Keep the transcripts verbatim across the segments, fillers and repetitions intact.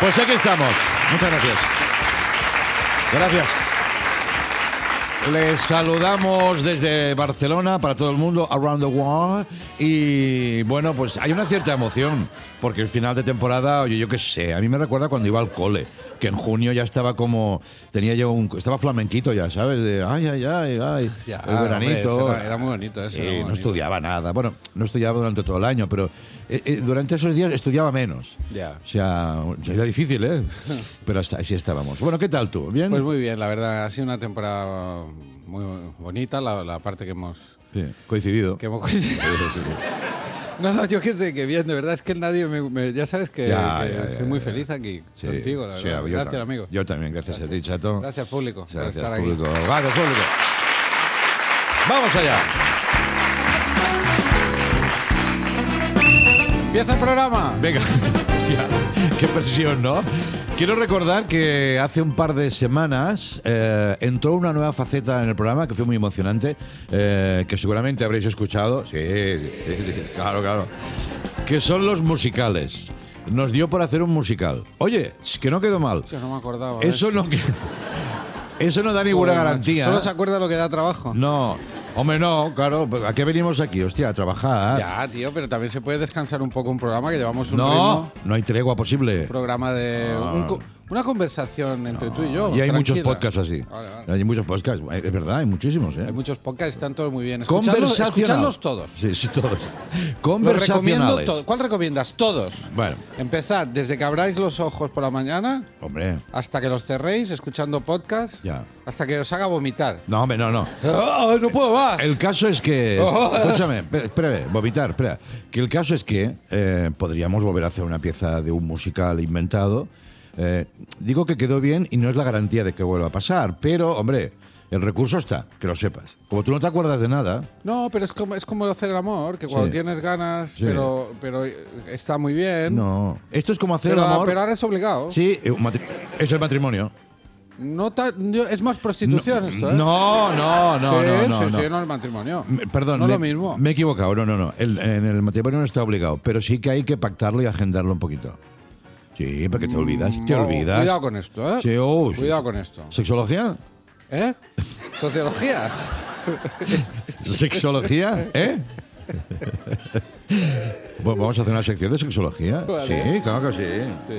Pues aquí estamos. Muchas gracias. Gracias. Les saludamos desde Barcelona para todo el mundo, around the world. Y bueno, pues hay una cierta emoción, porque el final de temporada, oye, yo qué sé, a mí me recuerda cuando iba al cole, que en junio ya estaba como, tenía yo un, estaba flamenquito ya, ¿sabes? De ay, ay, ay, ay, ya, el veranito. Hombre, era, era muy bonito eso. Sí, muy no bonito. estudiaba nada. Bueno, no estudiaba durante todo el año, pero eh, eh, durante esos días estudiaba menos. Ya. O sea, era difícil, ¿eh? Pero hasta así estábamos. Bueno, ¿qué tal tú? ¿Bien? Pues muy bien, la verdad, ha sido una temporada muy bonita, la, la parte que hemos... Sí, coincidido. Que hemos coincidido. No, no, yo qué sé, que bien, de verdad, es que nadie me... me ya sabes que, Ya, que ya, ya, soy ya, muy ya. feliz aquí Sí, contigo, la sí, verdad. yo Gracias, tam- amigo. Yo también, gracias, Gracias. a ti, Chato. Gracias, público, por Gracias, estar público. aquí. Gracias, público. Vamos allá. ¡Empieza el programa! Venga, hostia, qué presión, ¿no? Quiero recordar que hace un par de semanas eh, entró una nueva faceta en el programa que fue muy emocionante, eh, que seguramente habréis escuchado. Sí, sí, sí, sí, claro, claro. Que son los musicales. Nos dio por hacer un musical. Oye, que no quedó mal. Yo no me acordaba. Eso no, que- eso no da ninguna Joder, macho. garantía. Solo se acuerda lo que da trabajo. No, hombre, no, claro. ¿A qué venimos aquí? Hostia, a trabajar. Ya, tío, pero también se puede descansar un poco un programa que llevamos un No, ritmo. no hay tregua posible. Un programa de... No. un co- una conversación entre tú y yo. Y hay tranquila. muchos podcasts así. Vale, vale. Hay muchos podcasts. Es verdad, hay muchísimos, ¿eh? Hay muchos podcasts, están todos muy bien. Escuchadlos, Conversacional. escuchadlos todos. Sí, sí, todos. Los recomiendo Conversacionales. todos. ¿Cuál recomiendas? Todos. Bueno, Empezad desde que abráis los ojos por la mañana hombre, hasta que los cerréis escuchando podcast, ya. hasta que os haga vomitar. No, hombre, no, no. ¡Ah, no puedo más! El caso es que... Escúchame, espera, espera, vomitar, espera. Que el caso es que eh, podríamos volver a hacer una pieza de un musical inventado. Eh, digo que quedó bien y no es la garantía de que vuelva a pasar, pero, hombre, el recurso está, que lo sepas. Como tú no te acuerdas de nada... No, pero es como, es como hacer el amor, que cuando Sí. tienes ganas, Sí. pero, pero está muy bien. No. Esto es como hacer pero, el amor... pero ahora es obligado. Sí, un matri- es el matrimonio. No ta- yo- es más prostitución no, esto, ¿eh? No, no, no, sí, no, no, sí, no. sí, no es matrimonio. Me- Perdón, no me, lo mismo. me he equivocado. No, no, no. El- en el matrimonio no está obligado, pero sí que hay que pactarlo y agendarlo un poquito. Sí, porque te olvidas, te No, olvidas. Cuidado con esto, ¿eh? Sí, oh, sí. Cuidado con esto. ¿Sexología? ¿Eh? ¿Sociología? ¿Sexología? ¿Eh? Bueno, vamos a hacer una sección de sexología. Vale. Sí, claro que sí. Sí.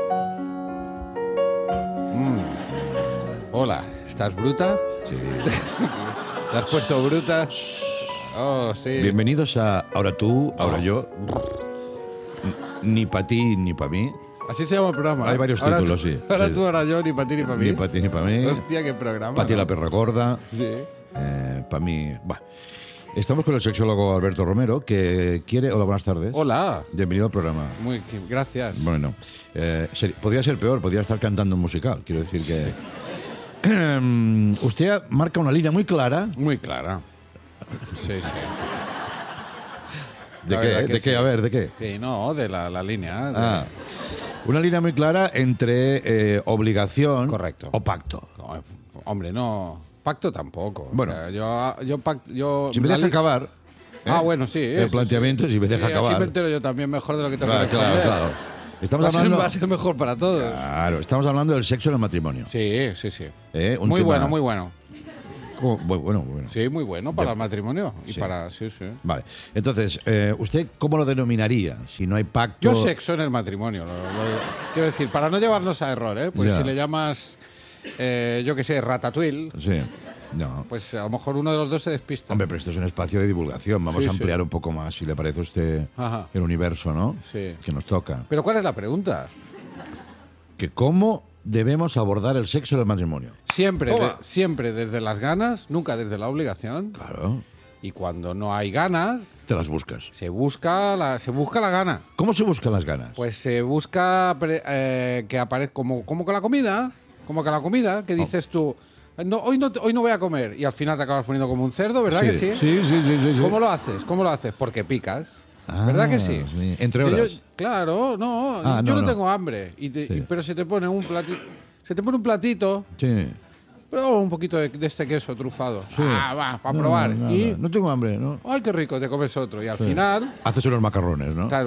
Mm. Hola, ¿estás bruta? Sí. ¿Te has puesto bruta? Oh, sí. Bienvenidos a Ahora tú, ahora Oh. yo. Ni para ti, ni para mí. Así se llama el programa. Hay ¿eh? varios Ahora títulos, tú- sí. Ahora Sí. tú, ahora yo, ni para ti, ni para mí. Ni para ti, ni para mí. Hostia, qué programa. Pati ¿no? la perra gorda. Sí. Eh, para mí. Bah. Estamos con el sexólogo Alberto Romero, que quiere. Hola, buenas tardes. Hola. Bienvenido al programa. Muy, gracias. Bueno, eh, ser- podría ser peor, podría estar cantando un musical. Quiero decir que. Usted marca una línea muy clara. Muy clara. Sí, sí. ¿De La qué? verdad ¿De que qué? sí. A ver, ¿de qué? Sí, no, de la, la línea. de- Ah, una línea muy clara entre eh, obligación Correcto. o pacto. No, hombre, no. Pacto tampoco. Bueno. O sea, yo, yo, pact- yo Si me la deja li- acabar. Ah, ¿eh? bueno, sí. El eso planteamiento, sí. si me deja Sí, acabar. Así me entero yo también mejor de lo que tengo Claro, que claro, responder. claro. Estamos Va a, ser, hablando. va a ser mejor para todos. Claro, estamos hablando del sexo en el matrimonio. Sí, sí, sí. ¿eh? Un Muy tema- bueno, muy bueno. como- bu- bueno, bueno. Sí, muy bueno para De- el matrimonio. Y Sí. para. Sí, sí. Vale. Entonces, eh, ¿usted cómo lo denominaría? Si no hay pacto. Yo sexo en el matrimonio. lo- lo- quiero decir, para no llevarnos a error, ¿eh? Pues Ya. si le llamas, eh, yo qué sé, ratatouille, Sí. No. pues a lo mejor uno de los dos se despista. Hombre, pero esto es un espacio de divulgación. Vamos Sí, a sí. ampliar un poco más, si le parece a usted, Ajá. el universo, ¿no? Sí. Que nos toca. Pero ¿cuál es la pregunta? Que cómo debemos abordar el sexo del matrimonio. Siempre, Toma. de- siempre desde las ganas, nunca desde la obligación. Claro. Y cuando no hay ganas, Te las buscas. se busca la, se busca la gana. ¿Cómo se buscan las ganas? Pues se busca pre- eh, que aparezca como, como con la comida, como con la comida, Oh. que dices tú, no, hoy, no, te- hoy no voy a comer, y al final te acabas poniendo como un cerdo, ¿verdad que sí? Sí, sí, sí, sí, sí. ¿Cómo lo haces? ¿Cómo lo haces? Porque picas. Ah, ¿Verdad que sí? sí. Entre Si yo- horas. claro, no, Ah, yo no, no, no. tengo hambre, y te- Sí. y- pero se te pone un platito, se te pone un platito, Sí. pero un poquito de, de este queso trufado. Sí. Ah, va, para No, probar. no, y, no, no tengo hambre, ¿no? ay, qué rico, te comes otro. Y al Sí. final, Haces unos macarrones, ¿no? claro,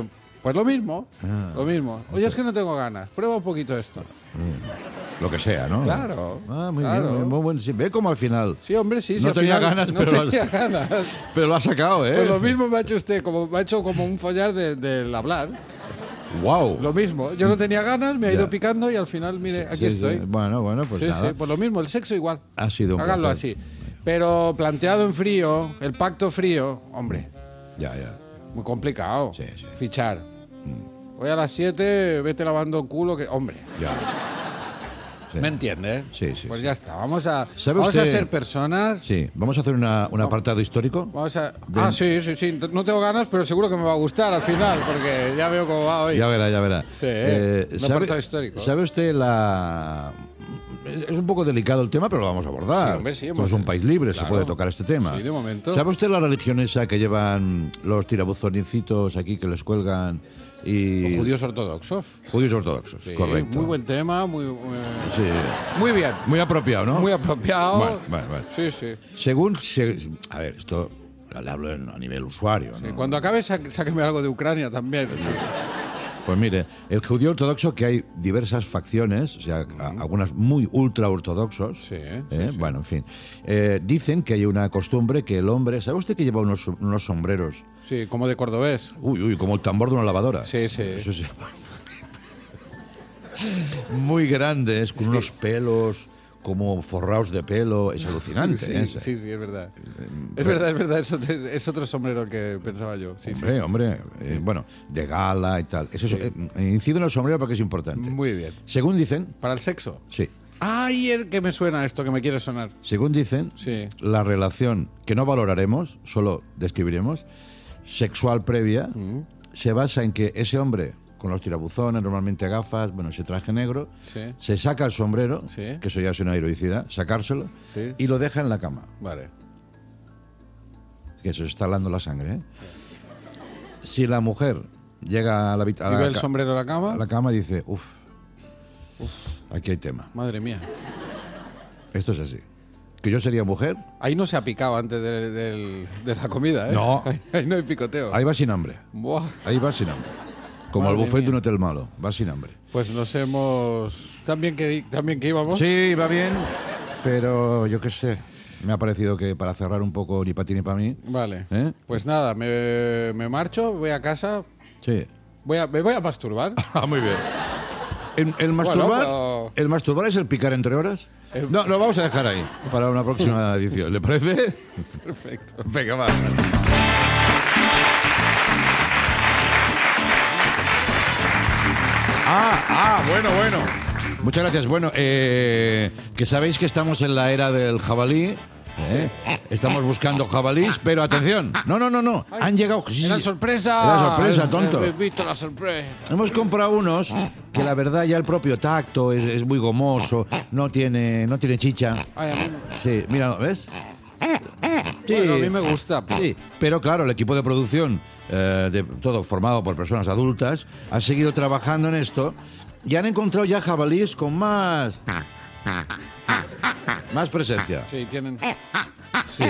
Pues lo mismo, Ah. lo mismo. Oye, es que no tengo ganas. Prueba un poquito esto. Lo que sea, ¿no? Claro, Ah, muy claro. bien, muy, muy bueno. Sí, ve como al final. Sí, hombre, sí. No sí, al tenía final ganas, no pero lo tenía has- ganas. Pero lo ha sacado, ¿eh? Pues lo mismo me ha hecho usted, como me ha hecho como un follar de- del hablar. ¡Wow! Lo mismo. Yo no tenía ganas, me ha ido Ya. picando y al final, mire, aquí Sí, sí. estoy. Bueno, bueno, pues sí, nada. sí, pues lo mismo, el sexo igual. Ha sido un Háganlo placer. así. Pero planteado en frío, el pacto frío, hombre, Ya, ya. muy complicado. Sí, sí. Fichar. Hoy a las siete, vete lavando el culo, que, hombre, Ya. Sí. ¿me entiendes? Sí, sí, Pues sí. ya está, vamos a, ¿Sabe vamos a usted- ser personas. Sí, vamos a hacer una, un apartado histórico. Vamos a... De- Ah, sí, sí, sí. No tengo ganas, pero seguro que me va a gustar al final, porque ya veo cómo va hoy. Ya verá, ya verá. Sí, un ¿sabe, apartado histórico. ¿Sabe usted la...? Es es un poco delicado el tema, pero lo vamos a abordar. Sí, hombre, sí, Somos hemos- un país libre, se claro. puede tocar este tema. Sí, de momento. ¿Sabe usted la religión esa que llevan los tirabuzoncitos aquí que les cuelgan y... Los judíos ortodoxos. Judíos ortodoxos, Sí, correcto. muy buen tema, muy, muy, Sí. muy bien. Muy apropiado, ¿no? Muy apropiado. Bueno, bueno, bueno. Sí, sí. Según... se- a ver, esto le hablo en- a nivel usuario, ¿no? Sí, cuando acabe, sá- sáqueme algo de Ucrania también. Pues mire, el judío ortodoxo, que hay diversas facciones, o sea, a- algunas muy ultra ortodoxos, Sí, ¿eh? sí, sí. Bueno, en fin, eh, dicen que hay una costumbre que el hombre, ¿sabe usted que lleva unos, unos sombreros? Sí, como de cordobés. Uy, uy, como el tambor de una lavadora. Sí, sí. Eso se llama. Muy grandes, con unos pelos como forrados de pelo, es alucinante. Sí, ¿eh? sí, sí, es verdad. Es verdad, es verdad. Eso te- es otro sombrero que pensaba yo. Sí, Hombre, hombre, eh, bueno, de gala y tal. Eso es- eh, incido en el sombrero porque es importante. Muy bien. Según dicen, ¿Para el sexo? sí, Ay, el que me suena esto, que me quiere sonar. según dicen, Sí. la relación que no valoraremos, solo describiremos, sexual previa, Mm. se basa en que ese hombre, con los tirabuzones, normalmente gafas, bueno, ese traje negro, Sí. se saca el sombrero, Sí. que eso ya es una heroicidad, sacárselo, Sí. y lo deja en la cama. Vale. Que eso está hablando la sangre, ¿eh? Si la mujer llega a la, habit- a ¿Y la ve el ca- sombrero en la a cama? la cama y dice, uff, aquí hay tema. Madre mía. Esto es así. Que yo sería mujer, Ahí no se ha picado antes de, del- de la comida, ¿eh? No. Ahí, ahí no hay picoteo. ahí va sin hambre. Buah. Ahí va sin hambre. Como Madre el buffet de mía. un hotel malo, va sin hambre. Pues nos hemos... También que, también que íbamos. Sí, va bien, pero yo qué sé. Me ha parecido que para cerrar un poco ni para ti ni para mí. Vale. ¿Eh? Pues nada, me, me marcho, voy a casa, Sí. voy a, me voy a masturbar. Ah, muy bien. El, el masturbar, pero- el masturbar es el picar entre horas. El- No, lo vamos a dejar ahí para una próxima edición. ¿Le parece? Perfecto. Venga, va. Ah, ah, bueno, bueno. Muchas gracias. Bueno, eh, que sabéis que estamos en la era del jabalí. ¿eh? Estamos buscando jabalís, pero atención. No, no, no, no. Han llegado. sí, ¡Era sí. sorpresa! Era sorpresa, tonto. He visto la sorpresa. Hemos comprado unos que la verdad ya el propio tacto es, es muy gomoso, no tiene, no tiene chicha. Ay, a mí, Sí, mira, ¿ves? Sí. bueno, a mí me gusta. Sí, pero claro, el equipo de producción, eh, de, todo formado por personas adultas, ha seguido trabajando en esto y han encontrado ya jabalíes con más... Más presencia. Sí, tienen... Sí.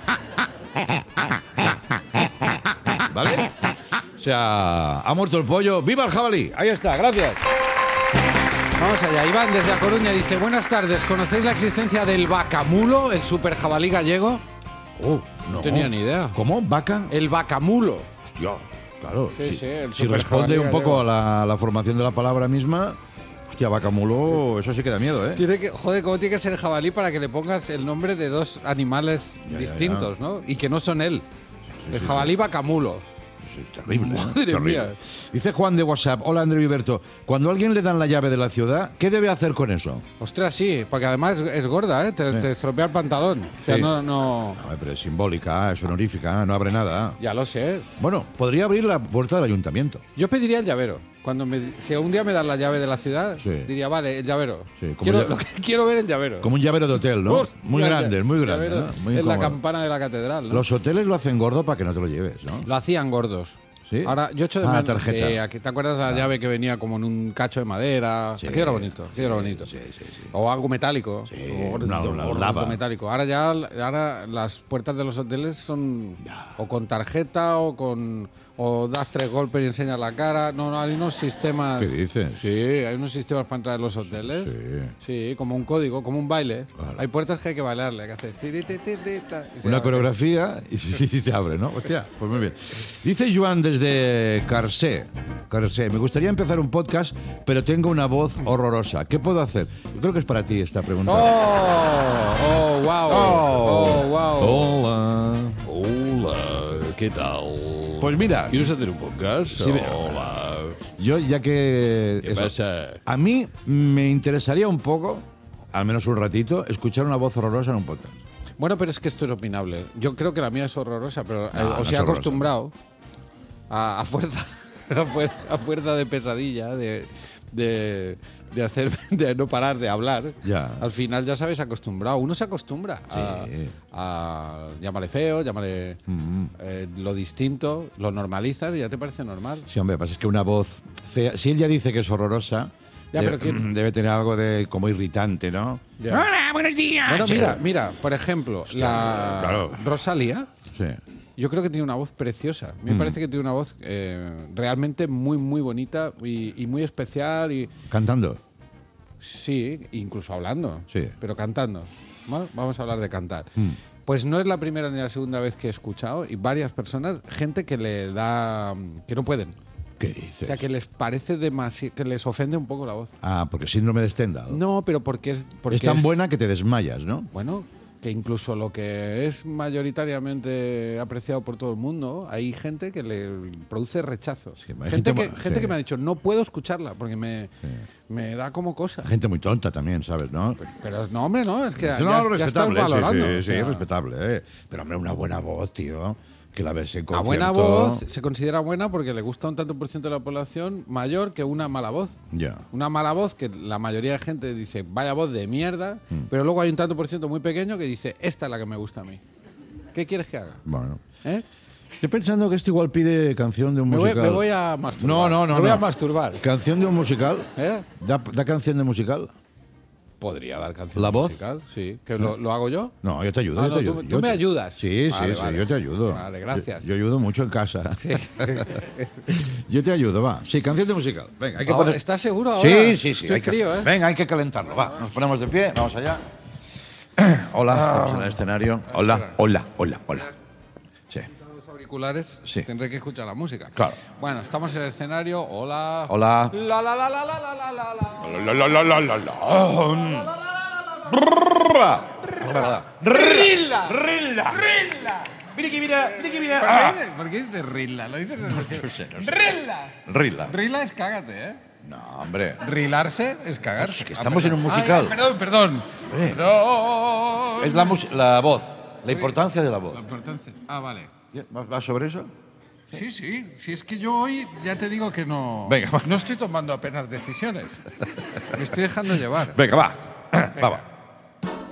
¿Vale? O sea, ha muerto el pollo. ¡Viva el jabalí! Ahí está, gracias. Vamos allá. Iván, desde A Coruña, dice: buenas tardes, ¿conocéis la existencia del vacamulo, el super jabalí gallego? Oh, no. tenía ni idea. ¿Cómo? ¿Vaca? El vacamulo. Hostia, claro. Sí, si sí, el si super responde jabalí un poco gallego. a la, a la formación de la palabra misma, hostia, vaca mulo, eso sí que da miedo, ¿eh? Tiene que, joder, ¿cómo tiene que ser el jabalí para que le pongas el nombre de dos animales Ya, ya, distintos, ya. ¿no? Y que no son él. el sí, jabalí vacamulo. Eso es terrible. ¿eh? Madre Terrible. mía. Dice Juan de WhatsApp, hola Andreu y Berto, cuando a alguien le dan la llave de la ciudad, ¿qué debe hacer con eso? Ostras, sí, porque además es, es gorda, ¿eh? Te, Sí. te estropea el pantalón. O sea, Sí. no, no... A ver, pero es simbólica, es honorífica, no abre nada. Ya lo sé. Bueno, podría abrir la puerta del ayuntamiento. Yo pediría el llavero. Cuando me, si un día me dan la llave de la ciudad, Sí. diría, vale, el llavero. Sí, como quiero, ya- lo que- quiero ver el llavero. Como un llavero de hotel, ¿no? Hostia, Muy ya- grande, muy grande. llavero ¿no? Muy en la incómodo. campana de la catedral, ¿no? Los hoteles lo hacen gordo para que no te lo lleves, ¿no? Lo hacían gordos. ¿Sí? Ahora, yo echo de Ah, menos. tarjeta. eh, aquí- ¿Te acuerdas de la llave que venía como en un cacho de madera? Sí. Aquello era bonito, aquello era bonito. Sí, sí, sí. O algo metálico. Sí, o gordo, una- una gordo lava. metálico. Ahora ya ahora las puertas de los hoteles son o con tarjeta o con o das tres golpes y enseñas la cara. No, no, hay unos sistemas... ¿Qué dices? Sí, hay unos sistemas para entrar en los hoteles. Sí. Sí, como un código, como un baile. Claro. Hay puertas que hay que bailarle, hay que hacer... tiri, tiri, tiri, ta, y se Una abre. coreografía y sí, sí, se abre, ¿no? Hostia, pues muy bien. Dice Joan desde Carcé. Carcé, me gustaría empezar un podcast, pero tengo una voz horrorosa. ¿Qué puedo hacer? Yo creo que es para ti esta pregunta. ¡Oh! ¡Oh, wow! ¡Oh, wow! Hola. Hola, ¿qué tal? Pues mira, ¿Quieres hacer un podcast? Sí, me- Hola. yo ya que... ¿Qué eso, pasa? a mí me interesaría un poco, al menos un ratito, escuchar una voz horrorosa en un podcast. Bueno, pero es que esto es opinable. Yo creo que la mía es horrorosa, pero eh, No, no os es he horrorosa. acostumbrado a, a fuerza a fuerza, a fuerza de pesadilla, de, de, de hacer, de no parar de hablar. Ya. Al final ya sabes acostumbrado. Uno se acostumbra a, Sí. a llámale feo, llámale Mm. eh, lo distinto, lo normalizas y ya te parece normal. Sí, hombre, pasa es que una voz fea... Si él ya dice que es horrorosa, Ya, de- pero ¿quién? debe tener algo de como irritante, ¿no? Ya. Hola, buenos días. Bueno, mira, mira, por ejemplo, la claro. Rosalía. Sí. Yo creo que tiene una voz preciosa. Me Mm. parece que tiene una voz eh, realmente muy, muy bonita y, y muy especial. Y Cantando. sí, incluso hablando. Sí. Pero cantando. ¿No? Vamos a hablar de cantar. Mm. Pues no es la primera ni la segunda vez que he escuchado y varias personas, gente que le da, que no pueden. ¿Qué O dices? sea, que les parece demasiado, que les ofende un poco la voz. Ah, porque síndrome de Stendhal. No, pero porque es, porque es tan buena que te desmayas, ¿no? Bueno, que incluso lo que es mayoritariamente apreciado por todo el mundo, hay gente que le produce rechazo. Sí, hay gente gente que, mo- gente sí. que me ha dicho, no puedo escucharla porque me, Sí. me da como cosa. Gente muy tonta también, ¿sabes? ¿No? Pero no, hombre, no, es que ya, no, ya estás respetable, sí, valorando. sí, o sí, sea, respetable, ¿eh? Pero, hombre, una buena voz, tío. Que la ves en a concierto. buena voz se considera buena porque le gusta un tanto por ciento de la población mayor que una mala voz. Ya. Una mala voz que la mayoría de gente dice, vaya voz de mierda, Mm. pero luego hay un tanto por ciento muy pequeño que dice, esta es la que me gusta a mí. ¿Qué quieres que haga? Bueno. ¿Eh? Estoy pensando que esto igual pide canción de un Me voy, musical. me voy a masturbar. No, no, no. Me voy no. a masturbar. ¿Canción de un musical? ¿Eh? ¿Da, da canción de musical? Podría dar canción ¿La voz? musical, sí. ¿Que lo, lo hago yo? No, yo te ayudo. Ah, yo no, te tú- ayudo. tú Yo me te- ayudas. Sí, Vale, sí, vale. sí, yo te ayudo. Vale, gracias. Yo, yo ayudo mucho en casa. Yo te ayudo, va. Sí, canción de musical. Venga, hay que Ahora, poner... ¿estás seguro ahora? Sí, sí, sí. Estoy hay que- frío, ¿eh? Venga, hay que calentarlo. Va, nos ponemos de pie, vamos allá. Hola, estamos en el escenario. Hola, hola, hola, hola. Sí. Los auriculares, Sí. tendré que escuchar la música. Claro. Bueno, estamos en el escenario. Hola. Hola. La la la la la la la la la. La, la, la, la, la, la. ¡Rilla! Rilla. ¡Rilla! Mira que mira, mira que ¿Por mira. qué Ah. dices- ¿Por qué dices rilla? Lo dices No sé, no sé. ¡Rilla! Rilla. Rilla es cágate, ¿eh? No, hombre. Rilarse es cagarse. Es que estamos en un Ah, musical. ya, perdón, perdón. Hombre. Perdón. Es la, mus- la voz, la importancia de la voz. La importancia. Ah, vale. ¿Va va sobre eso? Sí, sí. Si es que yo hoy ya te digo que no. Venga, va. No estoy tomando apenas decisiones. Me estoy dejando llevar. Venga, va. Va, va.